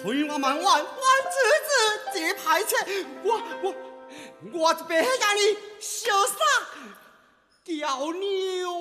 所以我们万子这排车，我这边让你潇洒钓牛。